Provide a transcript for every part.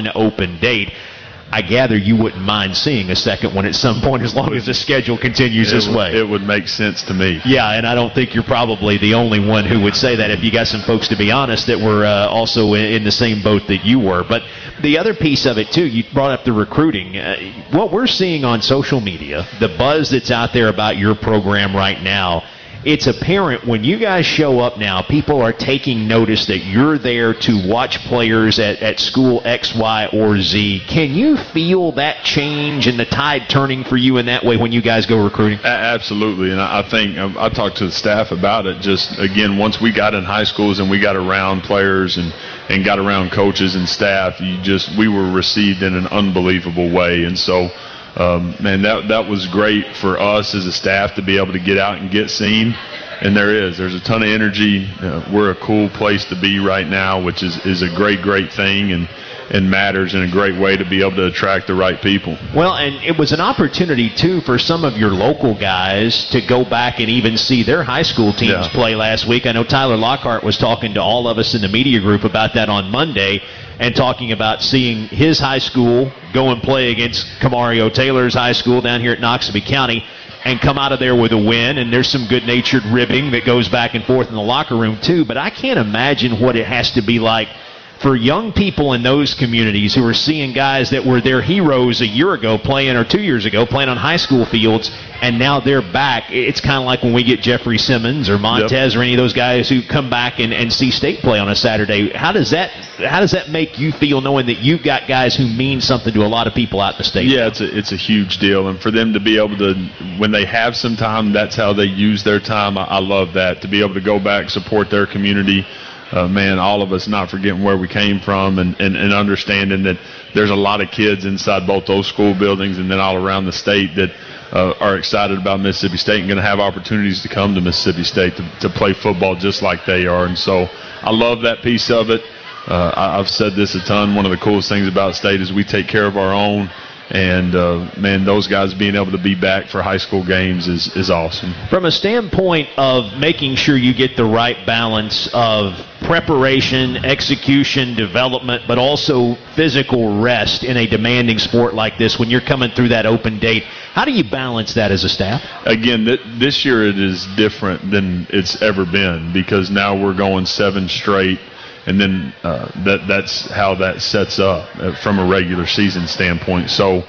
open date. I gather you wouldn't mind seeing a second one at some point as long as the schedule continues this way. It would make sense to me. Yeah, and I don't think you're probably the only one who would say that. If you got some folks, to be honest, that were also in the same boat that you were. But the other piece of it, too, you brought up the recruiting. What we're seeing on social media, the buzz that's out there about your program right now, it's apparent when you guys show up now, people are taking notice that you're there to watch players at school X, Y, or Z. Can you feel that change and the tide turning for you in that way when you guys go recruiting? Absolutely, and I think I talked to the staff about it. Just, again, once we got in high schools and we got around players and got around coaches and staff, we were received in an unbelievable way. And so, man, that was great for us as a staff to be able to get out and get seen. And there's a ton of energy. We're a cool place to be right now, which is a great thing and matters in a great way to be able to attract the right people. Well, and it was an opportunity, too, for some of your local guys to go back and even see their high school teams play last week. I know Tyler Lockhart was talking to all of us in the media group about that on Monday, and talking about seeing his high school go and play against Camario Taylor's high school down here at Noxubee County and come out of there with a win. And there's some good-natured ribbing that goes back and forth in the locker room, too. But I can't imagine what it has to be like for young people in those communities who are seeing guys that were their heroes a year ago playing, or 2 years ago, playing on high school fields, and now they're back. It's kind of like when we get Jeffrey Simmons or Montez or any of those guys who come back and see State play on a Saturday. How does that make you feel, knowing that you've got guys who mean something to a lot of people out in the state? Yeah, it's a huge deal, and for them to be able to, when they have some time, that's how they use their time. I love that, to be able to go back, support their community. Man, all of us not forgetting where we came from and understanding that there's a lot of kids inside both those school buildings and then all around the state that are excited about Mississippi State and going to have opportunities to come to Mississippi State to play football just like they are. And so I love that piece of it. I've said this a ton. One of the coolest things about State is we take care of our own. And, man, those guys being able to be back for high school games is awesome. From a standpoint of making sure you get the right balance of preparation, execution, development, but also physical rest in a demanding sport like this, when you're coming through that open date, how do you balance that as a staff? Again, this year it is different than it's ever been, because now we're going 7 straight. And then that's how that sets up from a regular season standpoint. So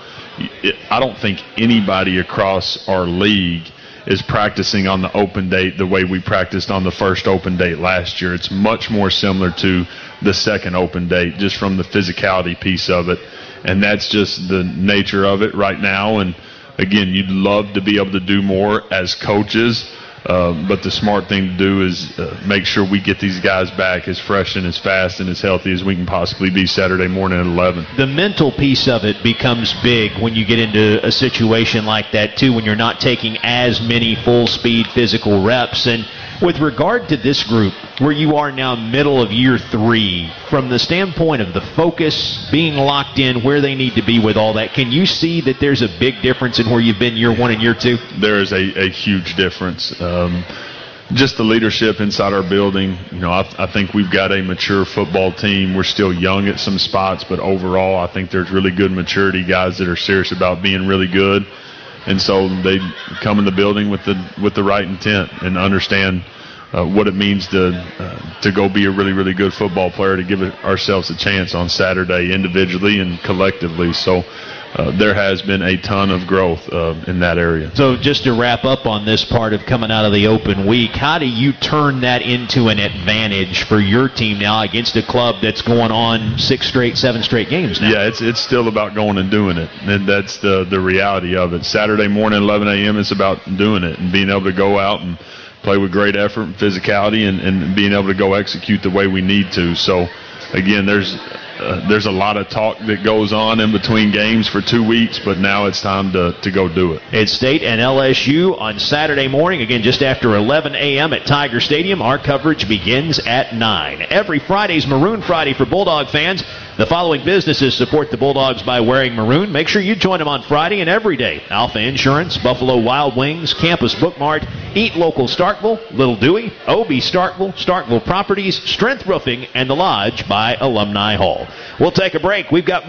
I don't think anybody across our league is practicing on the open date the way we practiced on the first open date last year. It's much more similar to the second open date, just from the physicality piece of it. And that's just the nature of it right now. And, again, you'd love to be able to do more as coaches. But the smart thing to do is make sure we get these guys back as fresh and as fast and as healthy as we can possibly be Saturday morning at 11. The mental piece of it becomes big when you get into a situation like that, too, when you're not taking as many full-speed physical reps. And with regard to this group, where you are now middle of year 3, from the standpoint of the focus, being locked in, where they need to be with all that, can you see that there's a big difference in where you've been year 1 and year 2? There is a huge difference. Just the leadership inside our building. I think we've got a mature football team. We're still young at some spots, but overall I think there's really good maturity, guys that are serious about being really good. And so they come in the building with the right intent and understand what it means to go be a really, really good football player, to give ourselves a chance on Saturday individually and collectively. So there has been a ton of growth in that area. So just to wrap up on this part of coming out of the open week, how do you turn that into an advantage for your team now against a club that's going on 6 straight, 7 straight games now? Yeah, it's still about going and doing it, and that's the reality of it. Saturday morning, 11 a.m., it's about doing it and being able to go out and play with great effort and physicality and being able to go execute the way we need to. So, again, there's a lot of talk that goes on in between games for 2 weeks, but now it's time to go do it. It's State and LSU on Saturday morning, again, just after 11 a.m. at Tiger Stadium. Our coverage begins at 9. Every Friday's Maroon Friday for Bulldog fans. The following businesses support the Bulldogs by wearing maroon. Make sure you join them on Friday and every day. Alpha Insurance, Buffalo Wild Wings, Campus Bookmart, Eat Local Starkville, Little Dewey, OB Starkville, Starkville Properties, Strength Roofing, and The Lodge by Alumni Hall. We'll take a break. We've got